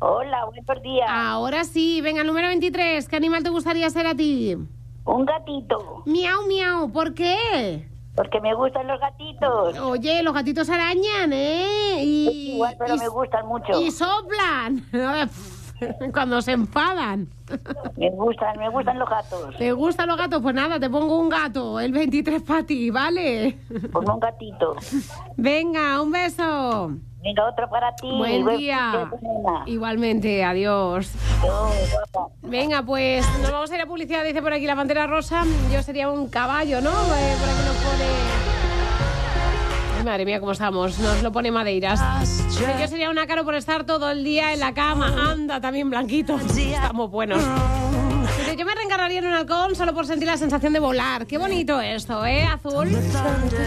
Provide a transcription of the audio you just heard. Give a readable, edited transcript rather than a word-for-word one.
Hola, buenos días. Ahora sí, venga, número 23. ¿Qué animal te gustaría ser a ti? Un gatito, Miau, miau. ¿Por qué? porque me gustan los gatitos. Oye, los gatitos arañan, ¿eh? Es igual, pero me gustan mucho. Y soplan. Cuando se enfadan. Me gustan los gatos. ¿Te gustan los gatos? Pues nada, te pongo un gato, el 23 para ti, ¿vale? Con un gatito. Venga, un beso. Venga, otro para ti. Buen día. Igualmente, adiós. Guapa. Venga, pues nos vamos a ir a publicidad, dice por aquí la Pantera Rosa. Yo sería un caballo, ¿no? Por aquí nos pone... Ay, madre mía, cómo estamos. Nos lo pone Madeiras. Yo sería una Caro por estar todo el día en la cama. Anda, también blanquito. Estamos buenos. Dice, yo me reencarnaría en un halcón solo por sentir la sensación de volar. Qué bonito esto, ¿eh? Azul.